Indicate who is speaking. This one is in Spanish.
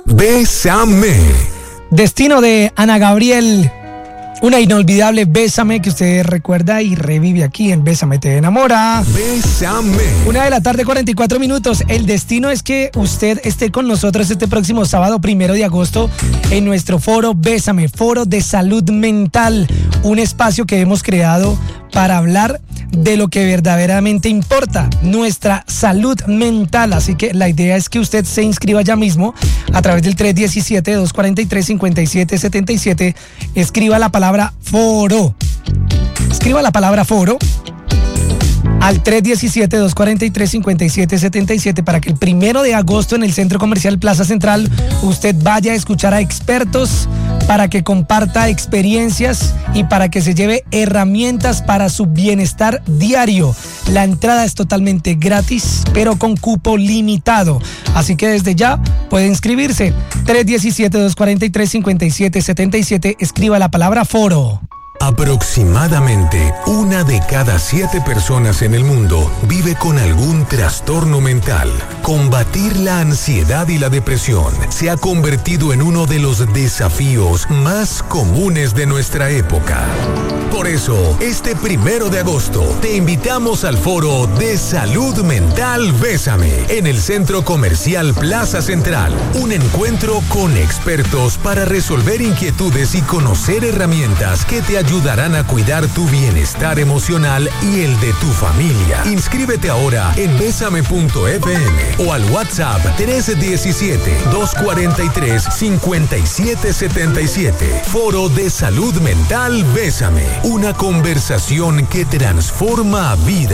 Speaker 1: Bésame.
Speaker 2: Destino de Ana Gabriel. Una inolvidable Bésame que usted recuerda y revive aquí en Bésame Te Enamora.
Speaker 1: Bésame.
Speaker 2: 1:44 p.m. El destino es que usted esté con nosotros este próximo sábado 1 de agosto en nuestro foro Bésame, foro de salud mental. Un espacio que hemos creado para hablar de lo que verdaderamente importa, nuestra salud mental. Así que la idea es que usted se inscriba ya mismo a través del 317-243-5777. Escriba la palabra foro. Escriba la palabra foro al 317-243-5777 para que el 1 de agosto en el Centro Comercial Plaza Central usted vaya a escuchar a expertos, para que comparta experiencias y para que se lleve herramientas para su bienestar diario. La entrada es totalmente gratis, pero con cupo limitado. Así que desde ya puede inscribirse. 317-243-5777. Escriba la palabra foro.
Speaker 1: Aproximadamente 1 de cada 7 personas en el mundo vive con algún trastorno mental. Combatir la ansiedad y la depresión se ha convertido en uno de los desafíos más comunes de nuestra época. Por eso, este 1 de agosto te invitamos al foro de salud mental Bésame en el Centro Comercial Plaza Central. Un encuentro con expertos para resolver inquietudes y conocer herramientas que te ayudarán a cuidar tu bienestar emocional y el de tu familia. Inscríbete ahora en bésame.fm o al WhatsApp 317-243-5777. Foro de salud mental Bésame. Una conversación que transforma vidas.